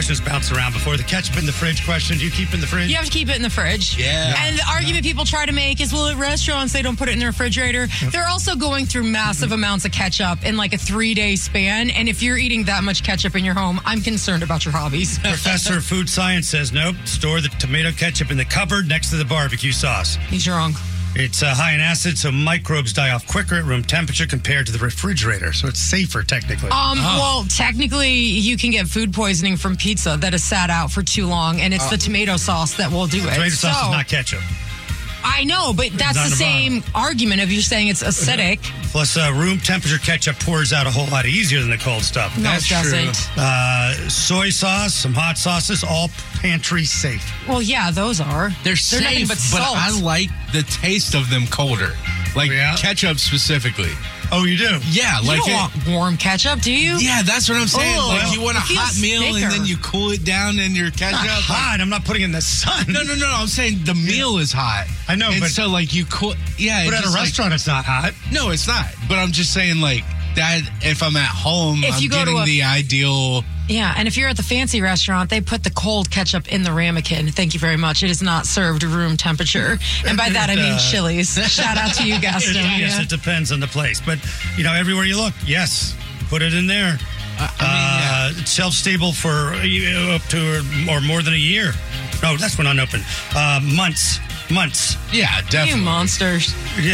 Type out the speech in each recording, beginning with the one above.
questions bounce around before. The ketchup in the fridge question, do you keep in the fridge? You have to keep it in the fridge. Yeah. And the argument people try to make is, well, at restaurants, they don't put it in the refrigerator. They're also going through massive amounts of ketchup in like a 3-day span. And if you're eating that much ketchup in your home, I'm concerned about your hobbies. Professor of Food Science says, nope, store the tomato ketchup in the cupboard next to the barbecue sauce. He's wrong. It's high in acid, so microbes die off quicker at room temperature compared to the refrigerator. So it's safer, technically. Well, technically, you can get food poisoning from pizza that has sat out for too long, and it's the tomato sauce that will do it. Tomato sauce is not ketchup. I know, but that's the same argument of you saying it's acidic. Plus, room temperature ketchup pours out a whole lot easier than the cold stuff. No, it doesn't. Soy sauce, some hot sauces, all pantry safe. Well, yeah, those are. They're nothing safe, but but salt. I like the taste of them colder. Like ketchup specifically. Oh, you do? Yeah, You like don't want warm ketchup, do you? Yeah, that's what I'm saying. Oh, like you want a it feels hot meal thicker. and then you cool it down in your ketchup. Not hot. I'm not putting it in the sun. No. I'm saying the meal is hot. I know, and but so like you cool. Yeah, but at a restaurant, it's not hot. No, it's not. But I'm just saying like that. If I'm at home, If I'm you go to getting a- the ideal. Yeah, and if you're at the fancy restaurant, they put the cold ketchup in the ramekin. Thank you very much. It is not served room temperature. And by that, I mean Chili's. Shout out to you, Gaston. Yes, it depends on the place. But, everywhere you look, yes, put it in there. It's shelf-stable for up to or more than a year. No, that's when unopened. Months. Yeah, definitely. You monsters.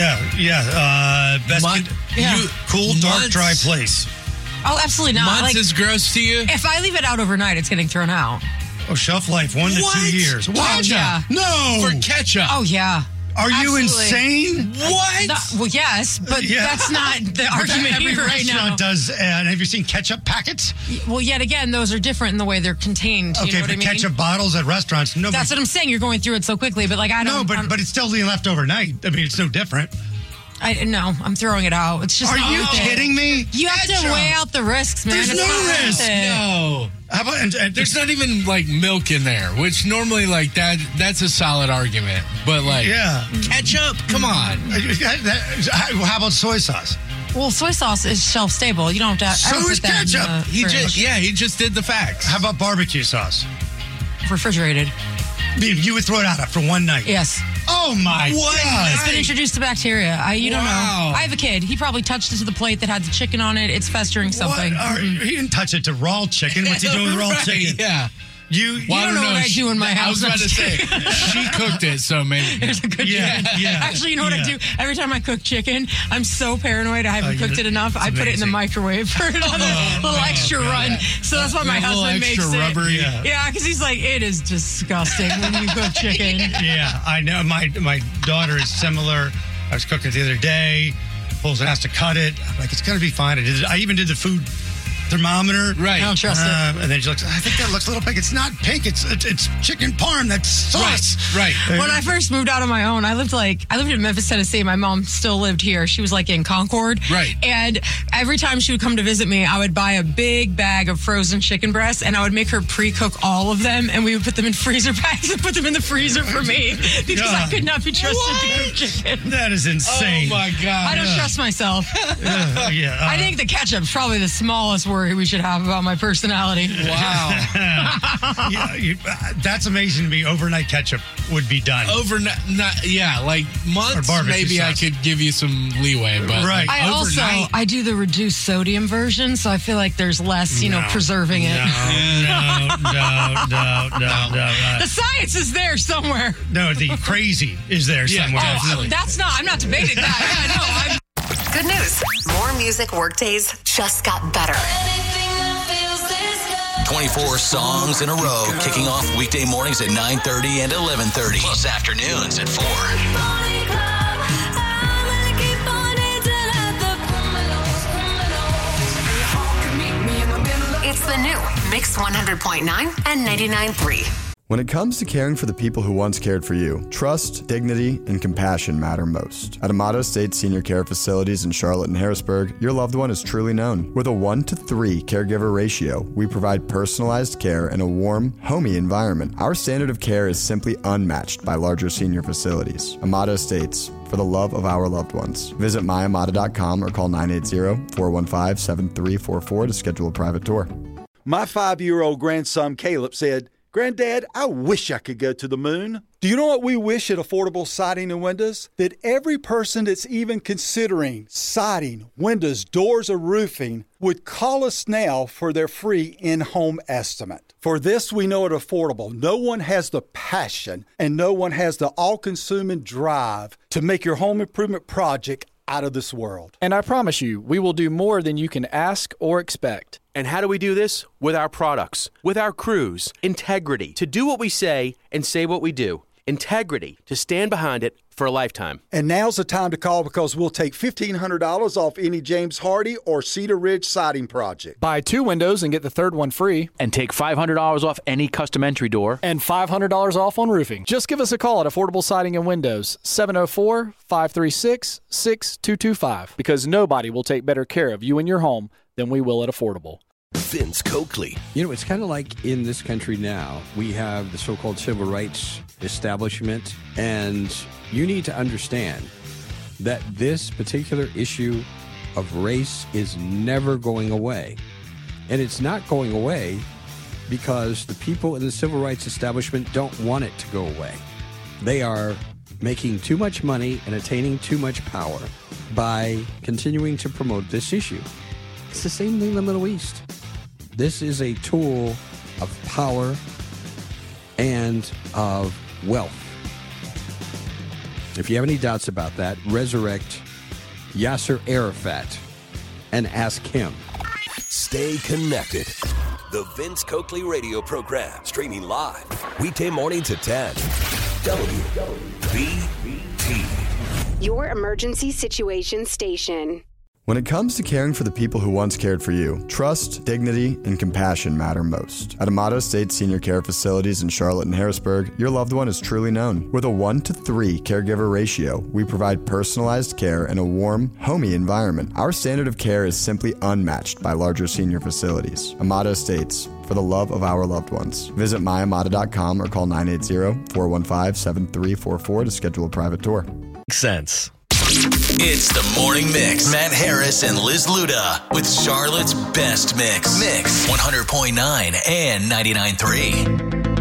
Yeah. Best cool, dark, dry place. Oh, absolutely not. Months is gross to you? If I leave it out overnight, it's getting thrown out. Oh, shelf life, 1 to 2 years. What? Yeah. No. For ketchup. Oh, yeah. Are you Absolutely. insane? What? Well, yes, but that's not the argument Every here right now. restaurant does. And have you seen ketchup packets? Well, yet again, those are different in the way they're contained. You know what I mean? Ketchup bottles at restaurants. Nobody. That's what I'm saying. You're going through it so quickly, but like I don't. No, but it's still being left overnight. I mean, it's no different. I'm throwing it out. It's just. Are you kidding me? You have to weigh out the risks, man. There's It's no not worth risk. it. No. How about, and There's not even like milk in there, which normally like that's a solid argument. But like ketchup, come on. How about soy sauce? Well, soy sauce is shelf stable. You don't have to. So ever is put that in ketchup. the fridge. He just did the facts. How about barbecue sauce? Refrigerated. You would throw it out after one night. Yes. Oh my God! It's been introduced to bacteria. You don't know. Wow. I have a kid. He probably touched it to the plate that had the chicken on it. It's festering something. He didn't touch it to raw chicken. What's he doing with raw Right, chicken? Yeah. You Well, don't know what I do in my I house. was about to say she cooked it, so maybe. There's a good chicken. Actually, you know what I do? Every time I cook chicken, I'm so paranoid I haven't cooked it enough. I put it in the microwave for another little extra run. So that's why my husband makes extra it. rubbery. Yeah, because he's like, it is disgusting when you cook chicken. Yeah, I know. My daughter is similar. I was cooking it the other day. Pulls and has to cut it. I'm like, it's going to be fine. I even did the food thermometer. Right. I don't trust it. And then she looks, I think that looks a little pink. It's not pink. It's chicken parm. That's sauce. Right. When I first moved out on my own, I lived in Memphis, Tennessee. My mom still lived here. She was like in Concord. Right. And every time she would come to visit me, I would buy a big bag of frozen chicken breasts and I would make her pre-cook all of them and we would put them in freezer bags and put them in the freezer for me because I could not be trusted to cook chicken. That is insane. Oh my God. I don't trust myself. I think the ketchup's probably the smallest worry we should have about my personality. Wow. That's amazing to me. Overnight ketchup would be done. Overnight, like months, barbecue maybe sauce. I could give you some leeway, but Right. like, overnight, I do the reduced sodium version, so I feel like there's less, preserving it. No. The science is there somewhere. No, the crazy is there somewhere. Oh, I'm not debating that. Yeah, no, Good news. More music workdays just got better. 24 songs in a row, kicking off weekday mornings at 9:30 and 11:30, plus afternoons at 4. It's the new Mix 100.9 and 99.3. When it comes to caring for the people who once cared for you, trust, dignity, and compassion matter most. At Amato State Senior Care Facilities in Charlotte and Harrisburg, your loved one is truly known. With a 1-to-3 caregiver ratio, we provide personalized care in a warm, homey environment. Our standard of care is simply unmatched by larger senior facilities. Amato Estates, for the love of our loved ones. Visit myamata.com or call 980-415-7344 to schedule a private tour. My 5-year-old grandson Caleb said, "Granddad, I wish I could go to the moon." Do you know what we wish at Affordable Siding and Windows? That every person that's even considering siding, windows, doors, or roofing would call us now for their free in-home estimate. For this, we know at Affordable, no one has the passion and no one has the all-consuming drive to make your home improvement project out of this world. And I promise you, we will do more than you can ask or expect. And how do we do this? With our products, with our crews, integrity, to do what we say and say what we do. Integrity, to stand behind it for a lifetime. And now's the time to call because we'll take $1,500 off any James Hardy or Cedar Ridge siding project. Buy 2 windows and get the third one free. And take $500 off any custom entry door. And $500 off on roofing. Just give us a call at Affordable Siding and Windows, 704-536-6225. Because nobody will take better care of you and your home than we will at Affordable. Vince Coakley. You know, it's kind of like in this country now, we have the so-called civil rights establishment, and you need to understand that this particular issue of race is never going away. And it's not going away because the people in the civil rights establishment don't want it to go away. They are making too much money and attaining too much power by continuing to promote this issue. It's the same thing in the Middle East. This is a tool of power and of wealth. If you have any doubts about that, resurrect Yasser Arafat and ask him. Stay connected. The Vince Coakley radio program, streaming live weekday mornings at 10. WVT. Your emergency situation station. When it comes to caring for the people who once cared for you, trust, dignity, and compassion matter most. At Amato State Senior Care Facilities in Charlotte and Harrisburg, your loved one is truly known. With a 1-to-3 caregiver ratio, we provide personalized care in a warm, homey environment. Our standard of care is simply unmatched by larger senior facilities. Amato Estates, for the love of our loved ones. Visit myamata.com or call 980-415-7344 to schedule a private tour. Makes sense. It's the Morning Mix. Matt Harris and Liz Luda with Charlotte's best mix. Mix 100.9 and 99.3.